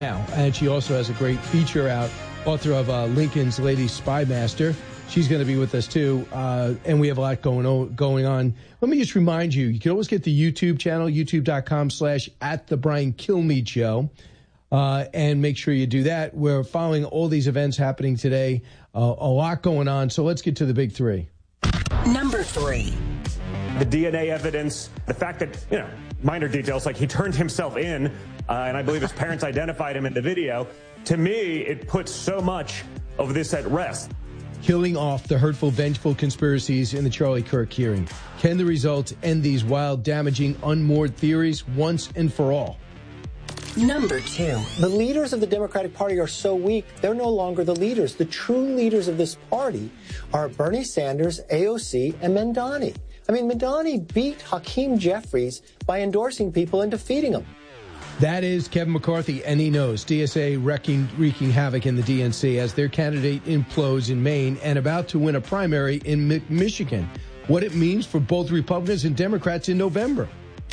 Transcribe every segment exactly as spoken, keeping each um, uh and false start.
now. And she also has a great feature out, author of uh, Lincoln's Lady Spymaster. She's going to be with us, too. Uh, and we have a lot going on, going on. Let me just remind you, you can always get the YouTube channel, youtube.com slash at the Brian Kilmeade Show. Uh, and make sure you do that. We're following all these events happening today. Uh, a lot going on. So let's get to the big three. Number three. The D N A evidence, the fact that, you know, minor details like he turned himself in, uh, and I believe his parents identified him in the video. To me, it puts so much of this at rest. Killing off the hurtful, vengeful conspiracies in the Charlie Kirk hearing. Can the results end these wild, damaging, unmoored theories once and for all? Number two. The leaders of the Democratic Party are so weak, they're no longer the leaders. The true leaders of this party are Bernie Sanders, A O C, and Mamdani. I mean, Mamdani beat Hakeem Jeffries by endorsing people and defeating them. That is Kevin McCarthy, and he knows. D S A wreaking, wreaking havoc in the D N C as their candidate implodes in Maine and about to win a primary in Mi- Michigan. What it means for both Republicans and Democrats in November.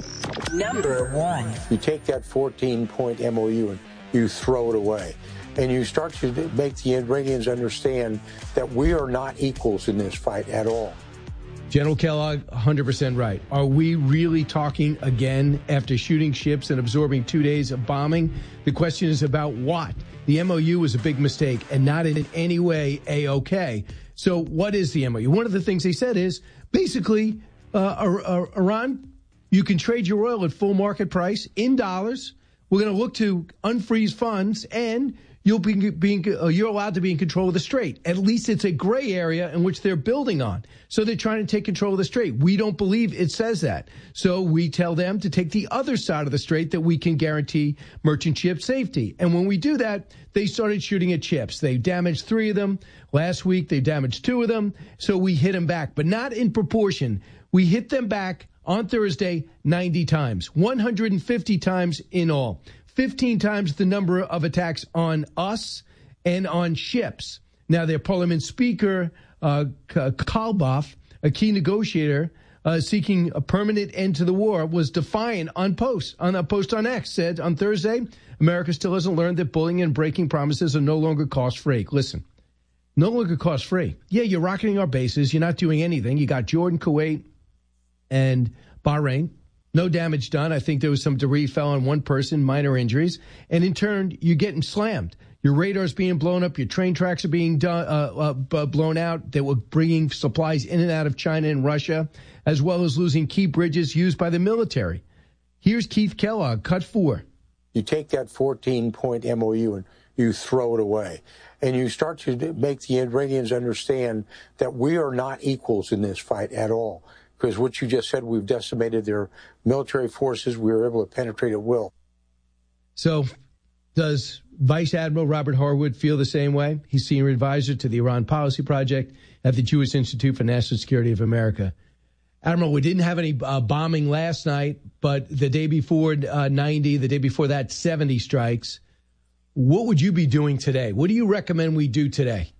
Number one. You take that fourteen-point M O U and you throw it away. And you start to make the Iranians understand that we are not equals in this fight at all. General Kellogg, one hundred percent right. Are we really talking again after shooting ships and absorbing two days of bombing? The question is about what? The M O U was a big mistake and not in any way A-OK. So what is the M O U? One of the things they said is basically uh, Iran, you can trade your oil at full market price in dollars. We're going to look to unfreeze funds, and you'll be being uh, you're allowed to be in control of the strait. At least it's a gray area in which they're building on. So they're trying to take control of the strait. We don't believe it says that. So we tell them to take the other side of the strait that we can guarantee merchant ship safety. And when we do that, they started shooting at ships. They damaged three of them. Last week, they damaged two of them. So we hit them back, but not in proportion. We hit them back on Thursday ninety times, one hundred fifty times in all. fifteen times the number of attacks on us and on ships. Now, their parliament speaker, uh, Kalbaf, a key negotiator uh, seeking a permanent end to the war, was defiant on post, on a post on X, said on Thursday, America still hasn't learned that bullying and breaking promises are no longer cost-free. Listen, no longer cost-free. Yeah, you're rocketing our bases. You're not doing anything. You got Jordan, Kuwait, and Bahrain. No damage done. I think there was some debris fell on one person, minor injuries. And in turn, you're getting slammed. Your radar's being blown up. Your train tracks are being done, uh, uh, blown out. They were bringing supplies in and out of China and Russia, as well as losing key bridges used by the military. Here's Keith Kellogg, cut four. You take that fourteen-point M O U and you throw it away. And you start to make the Iranians understand that we are not equals in this fight at all. Because what you just said, we've decimated their military forces. We were able to penetrate at will. So does Vice Admiral Robert Harwood feel the same way? He's senior advisor to the Iran Policy Project at the Jewish Institute for National Security of America. Admiral, we didn't have any uh, bombing last night, but the day before uh, ninety, the day before that, seventy strikes. What would you be doing today? What do you recommend we do today?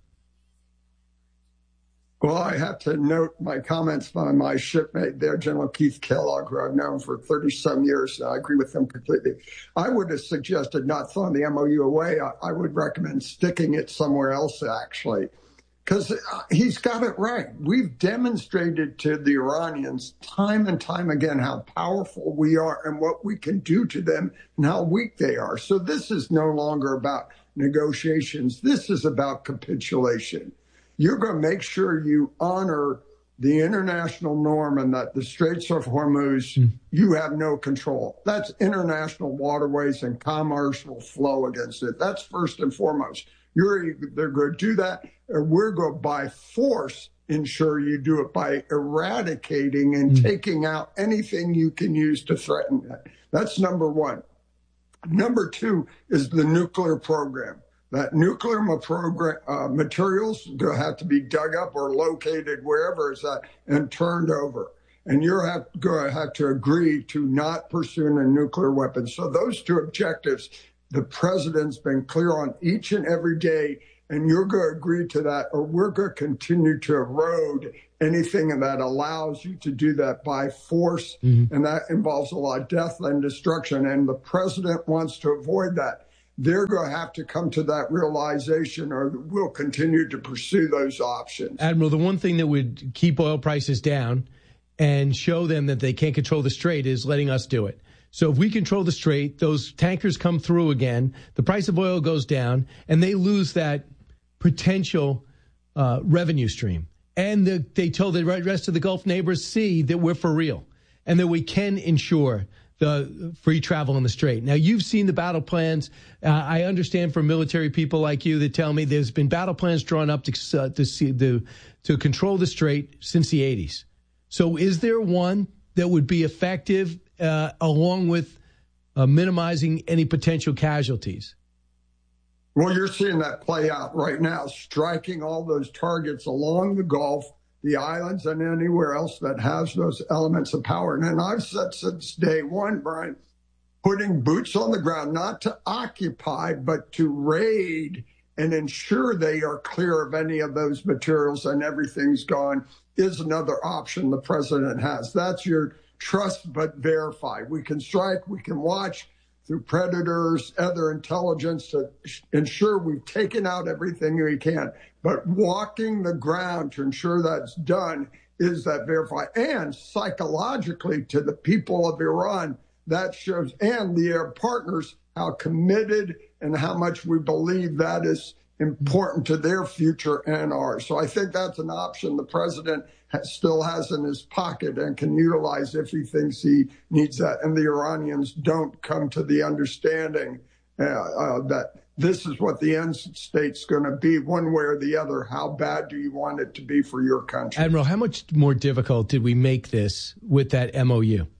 Well, I have to note my comments by my shipmate there, General Keith Kellogg, who I've known for thirty-some years. I agree with him completely. I would have suggested not throwing the M O U away. I, I would recommend sticking it somewhere else, actually, because he's got it right. We've demonstrated to the Iranians time and time again how powerful we are and what we can do to them and how weak they are. So this is no longer about negotiations. This is about capitulation. You're going to make sure you honor the international norm and that the Straits of Hormuz, mm. you have no control. That's international waterways and commerce will flow against it. That's first and foremost. You're either going to do that or we're going to by force ensure you do it by eradicating and mm. taking out anything you can use to threaten that. That's number one. Number two is the nuclear program. That nuclear program, uh, materials going to have to be dug up or located wherever it's at and turned over. And you're have, going to have to agree to not pursue a nuclear weapon. So those two objectives, the president's been clear on each and every day, and you're going to agree to that, or we're going to continue to erode anything that allows you to do that by force. Mm-hmm. And that involves a lot of death and destruction. And the president wants to avoid that. they're going to have to come to that realization, or we'll continue to pursue those options. Admiral, the one thing that would keep oil prices down and show them that they can't control the strait is letting us do it. So if we control the strait, those tankers come through again, the price of oil goes down, and they lose that potential uh, revenue stream. And the, they told the rest of the Gulf neighbors, see that we're for real and that we can ensure the free travel in the strait. Now, you've seen the battle plans. Uh, I understand from military people like you that tell me there's been battle plans drawn up to, uh, to, see, to, to control the strait since the eighties. So is there one that would be effective uh, along with uh, minimizing any potential casualties? Well, you're seeing that play out right now, striking all those targets along the Gulf, the islands, and anywhere else that has those elements of power. And I've said since day one, Brian, putting boots on the ground, not to occupy, but to raid and ensure they are clear of any of those materials and everything's gone, is another option the president has. That's your trust but verify. We can strike, we can watch through predators, other intelligence to ensure we've taken out everything we can. But walking the ground to ensure that's done is that verify. And psychologically to the people of Iran, that shows, and their partners, how committed and how much we believe that is important to their future and ours. So I think that's an option the president has, still has in his pocket and can utilize if he thinks he needs that. And the Iranians don't come to the understanding uh, uh, that this is what the end state's going to be, one way or the other. How bad do you want it to be for your country? Admiral, how much more difficult did we make this with that M O U?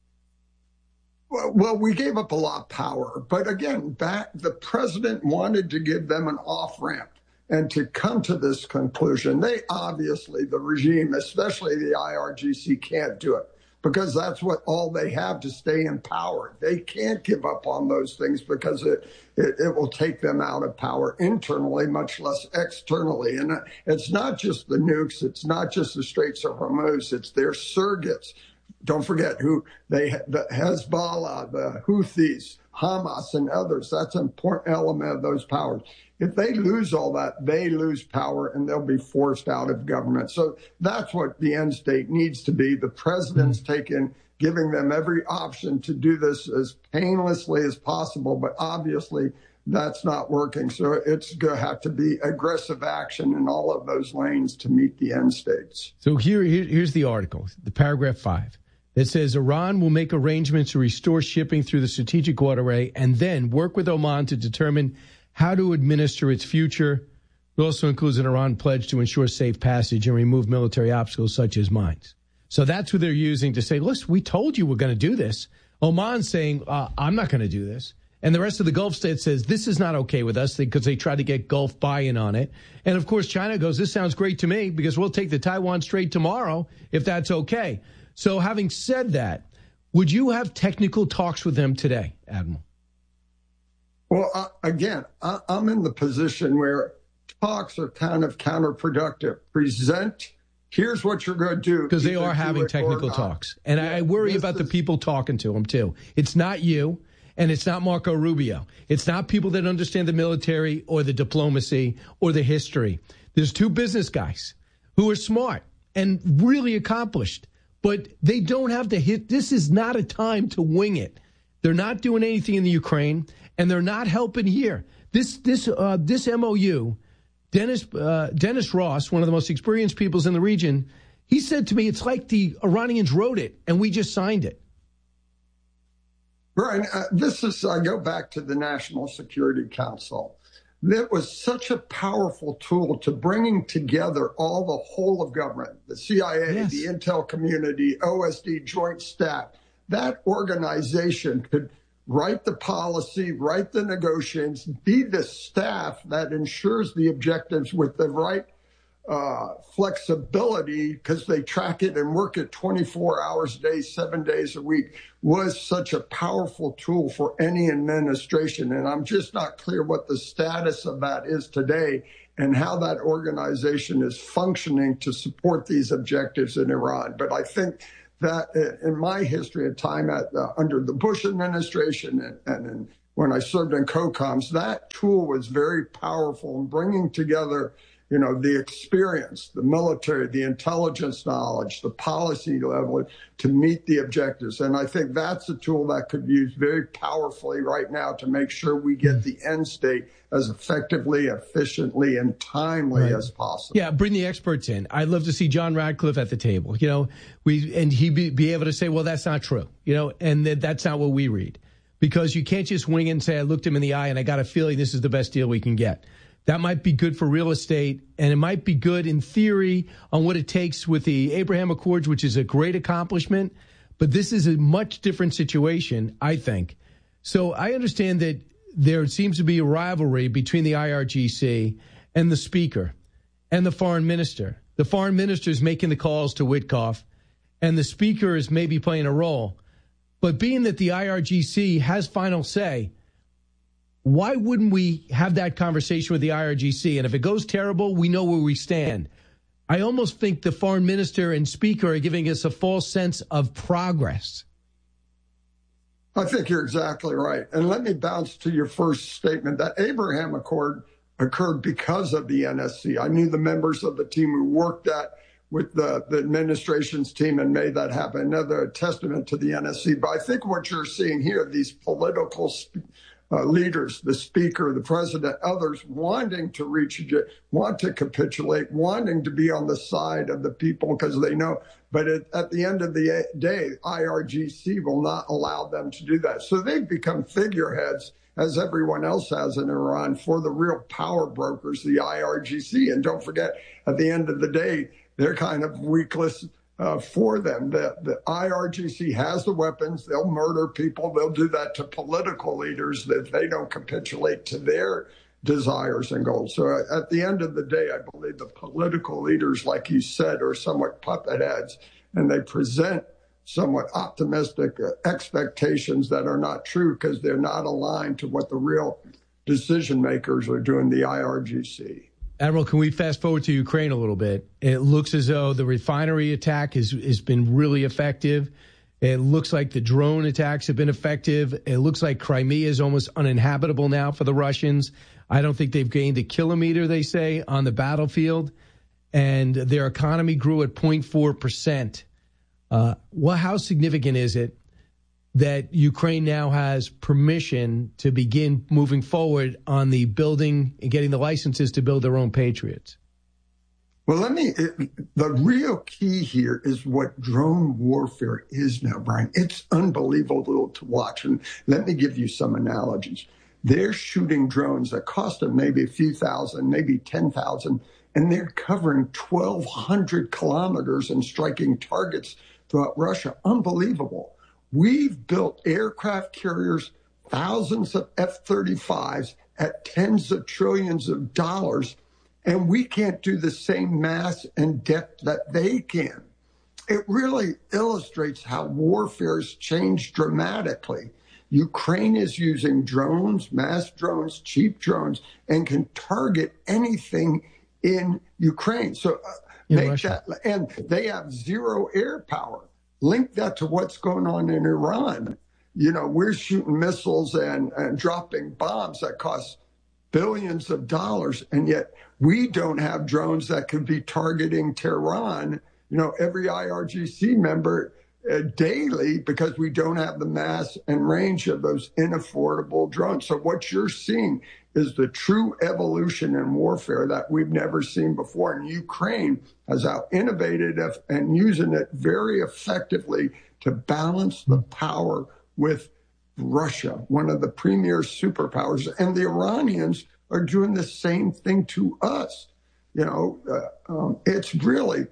Well, we gave up a lot of power. But again, back, the president wanted to give them an off-ramp and to come to this conclusion. They obviously, the regime, especially the I R G C, can't do it because that's what all they have to stay in power. They can't give up on those things because it, it, it will take them out of power internally, much less externally. And it's not just the nukes. It's not just the Straits of Hormuz. It's their surrogates. Don't forget who they, the Hezbollah, the Houthis, Hamas, and others. That's an important element of those powers. If they lose all that, they lose power and they'll be forced out of government. So that's what the end state needs to be. The president's taken, giving them every option to do this as painlessly as possible. But obviously, that's not working. So it's going to have to be aggressive action in all of those lanes to meet the end states. So here, here here's the article, the paragraph five. It says Iran will make arrangements to restore shipping through the strategic waterway and then work with Oman to determine how to administer its future. It also includes an Iran pledge to ensure safe passage and remove military obstacles such as mines. So that's who they're using to say, listen, we told you we're going to do this. Oman's saying, uh, I'm not going to do this. And the rest of the Gulf states says this is not okay with us because they tried to get Gulf buy-in on it. And, of course, China goes, this sounds great to me because we'll take the Taiwan Strait tomorrow if that's okay. So having said that, would you have technical talks with them today, Admiral? Well, uh, again, I, I'm in the position where talks are kind of counterproductive. Present, here's what you're going to do. Because they are having technical talks. And yeah, I worry about is... the people talking to them, too. It's not you, and it's not Marco Rubio. It's not people that understand the military or the diplomacy or the history. There's two business guys who are smart and really accomplished. But they don't have to hit. This is not a time to wing it. They're not doing anything in the Ukraine, and they're not helping here. This this uh, this M O U, Dennis uh, Dennis Ross, one of the most experienced peoples in the region, he said to me, it's like the Iranians wrote it, and we just signed it. Brian, uh, this is, I go back to the National Security Council. That was such a powerful tool to bringing together all the whole of government, the C I A, yes. the intel community, O S D, Joint Staff. That organization could write the policy, write the negotiations, be the staff that ensures the objectives with the right uh, flexibility because they track it and work it twenty-four hours a day, seven days a week, was such a powerful tool for any administration. And I'm just not clear what the status of that is today and how that organization is functioning to support these objectives in Iran. But I think that in my history of time at uh, under the Bush administration and, and in when I served in COCOMs, that tool was very powerful in bringing together, you know, the experience, the military, the intelligence knowledge, the policy level to meet the objectives. And I think that's a tool that could be used very powerfully right now to make sure we get the end state as effectively, efficiently, and timely right. as possible. Yeah, bring the experts in. I'd love to see John Radcliffe at the table, you know, we and he be, be able to say, well, that's not true, you know, and th- that's not what we read. Because you can't just wing it and say, I looked him in the eye and I got a feeling this is the best deal we can get. That might be good for real estate, and it might be good in theory on what it takes with the Abraham Accords, which is a great accomplishment. But this is a much different situation, I think. So I understand that there seems to be a rivalry between the I R G C and the speaker and the foreign minister. The foreign minister is making the calls to Witkoff, and the speaker is maybe playing a role. But being that the I R G C has final say, why wouldn't we have that conversation with the I R G C? And if it goes terrible, we know where we stand. I almost think the foreign minister and speaker are giving us a false sense of progress. I think you're exactly right. And let me bounce to your first statement. That Abraham Accord occurred because of the N S C. I knew the members of the team who worked that with the, the administration's team and made that happen. Another testament to the N S C. But I think what you're seeing here, these political sp- uh, leaders, the speaker, the president, others wanting to reach, want to capitulate, wanting to be on the side of the people because they know. But at, at the end of the day, I R G C will not allow them to do that. So they've become figureheads, as everyone else has in Iran, for the real power brokers, the I R G C. And don't forget, at the end of the day, they're kind of weakless uh, for them. The, the I R G C has the weapons. They'll murder people. They'll do that to political leaders if they don't capitulate to their desires and goals. So at the end of the day, I believe the political leaders, like you said, are somewhat puppet heads, and they present somewhat optimistic expectations that are not true because they're not aligned to what the real decision makers are doing, the I R G C. Admiral, can we fast forward to Ukraine a little bit? It looks as though the refinery attack has, has been really effective. It looks like the drone attacks have been effective. It looks like Crimea is almost uninhabitable now for the Russians. I don't think they've gained a kilometer, they say, on the battlefield. And their economy grew at zero point four percent. Uh, well, how significant is it that Ukraine now has permission to begin moving forward on the building and getting the licenses to build their own Patriots? Well, let me, it, the real key here is what drone warfare is now, Brian. It's unbelievable to watch. And let me give you some analogies. They're shooting drones that cost them maybe a few thousand, maybe ten thousand, and they're covering twelve hundred kilometers and striking targets throughout Russia. Unbelievable. We've built aircraft carriers, thousands of F thirty-fives at tens of trillions of dollars, and we can't do the same mass and depth that they can. It really illustrates how warfare has changed dramatically. Ukraine is using drones, mass drones, cheap drones, and can target anything in Ukraine. So uh, make Russia. that, and they have zero air power. Link that to what's going on in Iran. You know, we're shooting missiles and, and dropping bombs that cost billions of dollars, and yet we don't have drones that could be targeting Tehran. You know, every I R G C member uh, daily because we don't have the mass and range of those inaffordable drones. So what you're seeing is the true evolution in warfare that we've never seen before. And Ukraine has out-innovated and using it very effectively to balance the power with Russia, one of the premier superpowers. And the Iranians are doing the same thing to us. You know, uh, um, it's really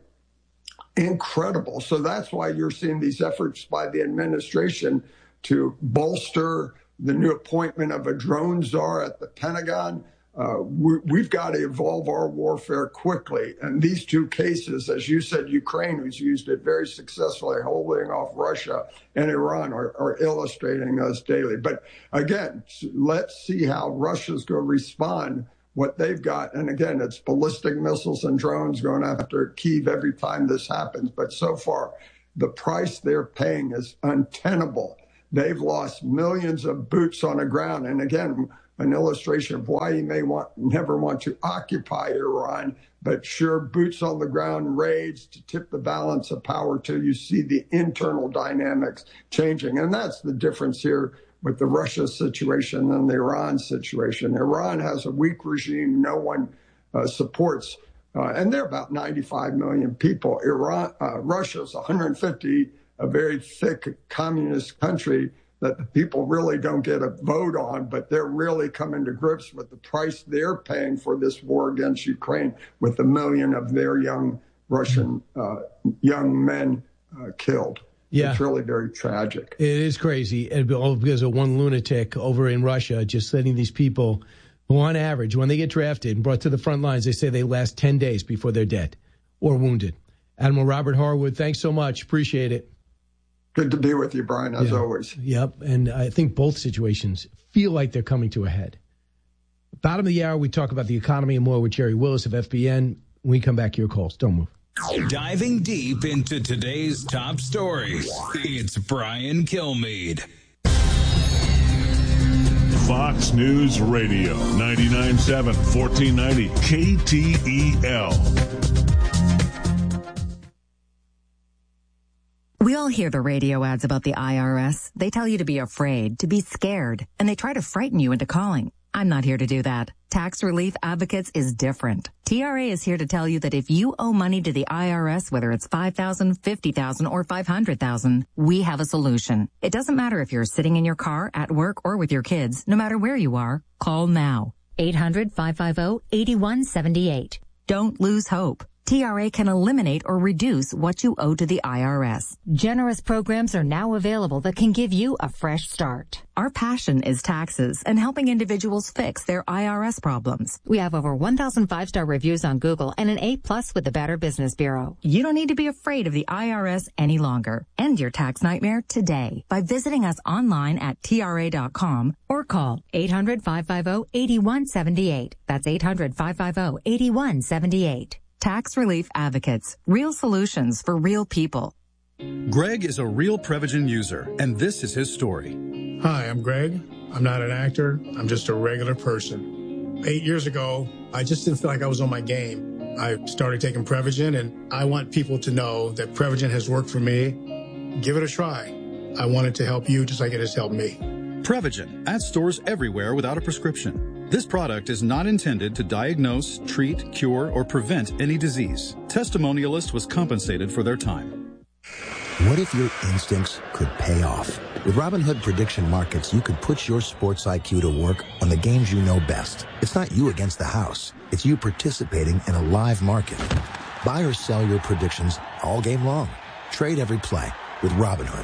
incredible. So that's why you're seeing these efforts by the administration to bolster the new appointment of a drone czar at the Pentagon. Uh, we, we've got to evolve our warfare quickly. And these two cases, as you said, Ukraine, who's used it very successfully, holding off Russia and Iran, are, are illustrating us daily. But again, let's see how Russia's going to respond, what they've got. And again, it's ballistic missiles and drones going after Kyiv every time this happens. But so far, the price they're paying is untenable. they've lost millions of boots on the ground. And again, an illustration of why you may want never want to occupy Iran, but sure, boots on the ground raids to tip the balance of power till you see the internal dynamics changing. And that's the difference here with the Russia situation and the Iran situation. Iran has a weak regime no one uh, supports, uh, and they're about ninety-five million people. Iran, uh, Russia's one hundred fifty, a very thick communist country that the people really don't get a vote on, but they're really coming to grips with the price they're paying for this war against Ukraine, with a million of their young Russian uh, young men uh, killed. Yeah. It's really very tragic. It is crazy, and all because of one lunatic over in Russia just letting these people, who on average, when they get drafted and brought to the front lines, they say they last ten days before they're dead or wounded. Admiral Robert Harwood, thanks so much. Appreciate it. Good to be with you, Brian, as yeah. always. Yep, and I think both situations feel like they're coming to a head. Bottom of the hour, we talk about the economy and more with Jerry Willis of F B N. When we come back, your calls. Don't move. Diving deep into today's top stories, it's Brian Kilmeade. Fox News Radio, ninety-nine point seven, fourteen ninety K T E L. We all hear the radio ads about the I R S. They tell you to be afraid, to be scared, and they try to frighten you into calling. I'm not here to do that. Tax Relief Advocates is different. T R A is here to tell you that if you owe money to the I R S, whether it's five thousand dollars, fifty thousand dollars, or five hundred thousand dollars, we have a solution. It doesn't matter if you're sitting in your car, at work, or with your kids. No matter where you are, call now. eight hundred, five five zero, eight one seven eight. Don't lose hope. T R A can eliminate or reduce what you owe to the I R S. Generous programs are now available that can give you a fresh start. Our passion is taxes and helping individuals fix their I R S problems. We have over one thousand five-star reviews on Google and an A plus with the Better Business Bureau. You don't need to be afraid of the I R S any longer. End your tax nightmare today by visiting us online at T R A dot com or call eight hundred, five five zero, eight one seven eight. That's eight hundred, five five zero, eight one seven eight. Tax Relief Advocates. Real solutions for real people. Greg is a real Prevagen user, and this is his story. Hi, I'm Greg. I'm not an actor. I'm just a regular person. Eight years ago, I just didn't feel like I was on my game. I started taking Prevagen, and I want people to know that Prevagen has worked for me. Give it a try. I want it to help you just like it has helped me. Prevagen, at stores everywhere without a prescription. This product is not intended to diagnose, treat, cure, or prevent any disease. Testimonialist was compensated for their time. What if your instincts could pay off? With Robinhood Prediction Markets, you could put your sports I Q to work on the games you know best. It's not you against the house. It's you participating in a live market. Buy or sell your predictions all game long. Trade every play with Robinhood.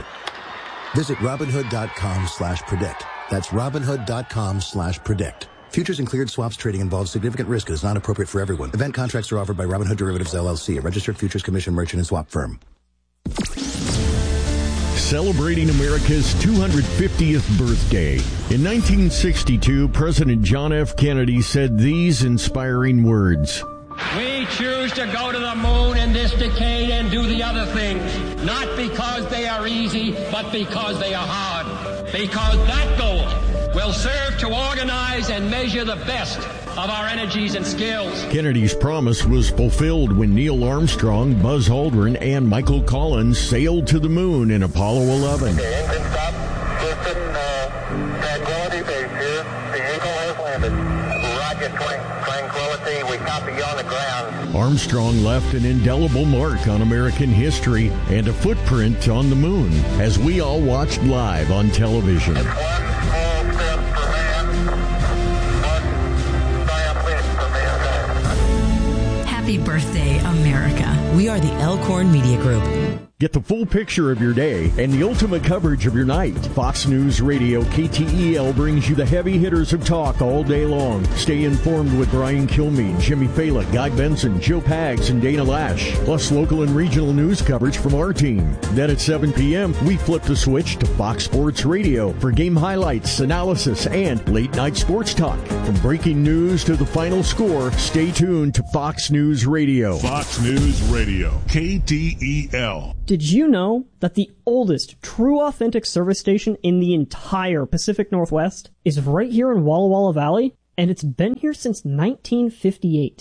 Visit Robinhood.com slash predict. That's Robinhood.com slash predict. Futures and cleared swaps trading involves significant risk and is not appropriate for everyone. Event contracts are offered by Robinhood Derivatives, L L C, a registered futures commission merchant and swap firm. Celebrating America's two hundred fiftieth birthday. In nineteen sixty-two, President John F. Kennedy said these inspiring words. We choose to go to the moon in this decade and do the other things, not because they are easy, but because they are hard. Because that goal will serve to organize and measure the best of our energies and skills. Kennedy's promise was fulfilled when Neil Armstrong, Buzz Aldrin, and Michael Collins sailed to the moon in Apollo eleven. Okay, engine stop. Houston, uh, Tranquility Base here. The Eagle has landed. Roger, Tranquility. We copy you on the ground. Armstrong left an indelible mark on American history and a footprint on the moon as we all watched live on television. Happy birthday, America. We are the Elkhorn Media Group. Get the full picture of your day and the ultimate coverage of your night. Fox News Radio K T E L brings you the heavy hitters of talk all day long. Stay informed with Brian Kilmeade, Jimmy Fala, Guy Benson, Joe Pags, and Dana Lash. Plus local and regional news coverage from our team. Then at seven p.m., we flip the switch to Fox Sports Radio for game highlights, analysis, and late night sports talk. From breaking news to the final score, stay tuned to Fox News Radio. Radio. Fox News Radio, K T E L. Did you know that the oldest true authentic service station in the entire Pacific Northwest is right here in Walla Walla Valley? And it's been here since nineteen fifty-eight.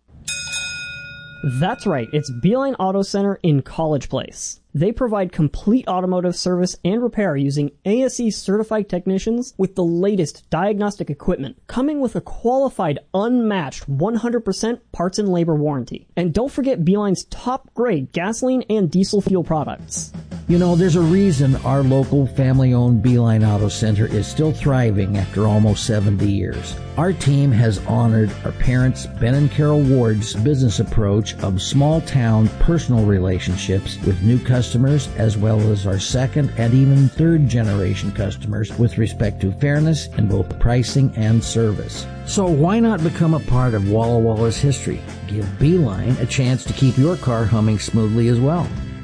That's right, it's Beeline Auto Center in College Place. They provide complete automotive service and repair using A S E certified technicians with the latest diagnostic equipment, coming with a qualified, unmatched one hundred percent parts and labor warranty. And don't forget Beeline's top-grade gasoline and diesel fuel products. You know, there's a reason our local family-owned Beeline Auto Center is still thriving after almost seventy years. Our team has honored our parents, Ben and Carol Ward's business approach of small-town personal relationships with new customers, as well as our second and even third-generation customers with respect to fairness in both pricing and service. So why not become a part of Walla Walla's history? Give Beeline a chance to keep your car humming smoothly as well.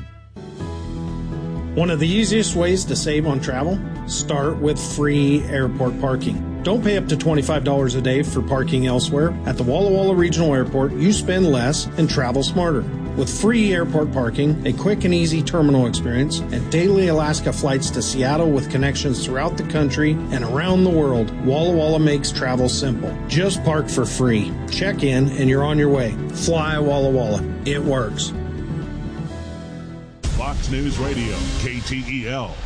One of the easiest ways to save on travel? Start with free airport parking. Don't pay up to twenty-five dollars a day for parking elsewhere. At the Walla Walla Regional Airport, you spend less and travel smarter. With free airport parking, a quick and easy terminal experience, and daily Alaska flights to Seattle with connections throughout the country and around the world, Walla Walla makes travel simple. Just park for free. Check in and you're on your way. Fly Walla Walla. It works. Fox News Radio, K T E L.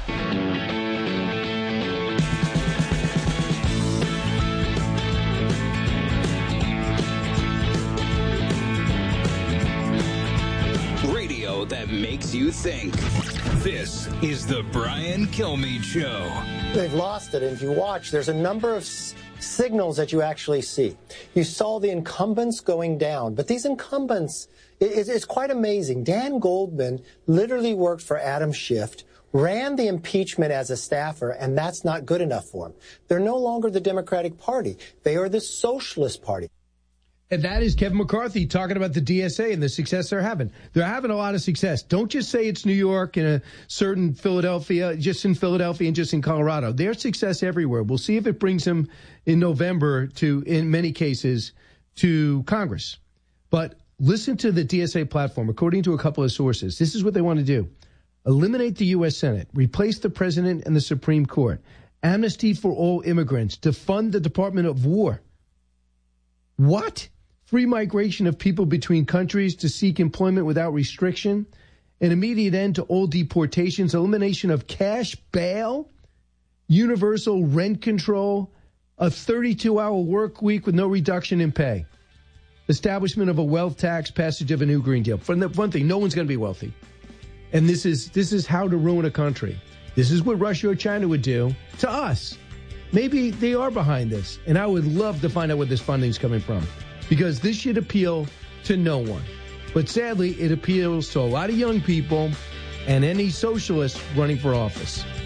Radio that makes you think. This is the Brian Kilmeade Show. They've lost it. And if you watch, there's a number of s- signals that you actually see. You saw the incumbents going down, but these incumbents, it, it's quite amazing. Dan Goldman literally worked for Adam Schiff, ran the impeachment as a staffer, and that's not good enough for him. They're no longer the Democratic Party. They are the Socialist Party. And that is Kevin McCarthy talking about the D S A and the success they're having. They're having a lot of success. Don't just say it's New York and a certain Philadelphia, just in Philadelphia and just in Colorado. There's success everywhere. We'll see if it brings them in November to, in many cases, to Congress. But listen to the D S A platform. According to a couple of sources, this is what they want to do. Eliminate the U S Senate, replace the president and the Supreme Court, amnesty for all immigrants, defund the Department of War. What? Free migration of people between countries to seek employment without restriction, an immediate end to all deportations, elimination of cash bail, universal rent control, a thirty-two hour work week with no reduction in pay, establishment of a wealth tax, passage of a new Green Deal. For one thing, no one's going to be wealthy. And this is this is how to ruin a country. This is what Russia or China would do to us. Maybe they are behind this, and I would love to find out where this funding is coming from, because this should appeal to no one. But sadly, it appeals to a lot of young people and any socialists running for office.